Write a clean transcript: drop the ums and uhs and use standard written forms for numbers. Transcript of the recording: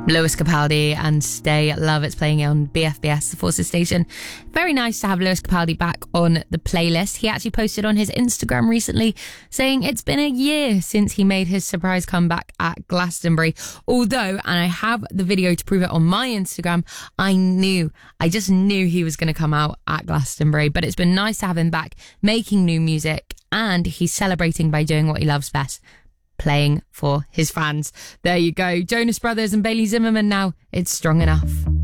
Lewis Capaldi and Stay Love. It's playing on BFBS, the Forces station. Very nice to have Lewis Capaldi back on the playlist. He actually posted on his Instagram recently saying it's been a year since he made his surprise comeback at Glastonbury. Although, and I have the video to prove it on my Instagram, I just knew he was going to come out at Glastonbury. But it's been nice to have him back making new music, and he's celebrating by doing what he loves best: playing for his fans. There you go. Jonas Brothers and Bailey Zimmerman now. It's Strong Enough.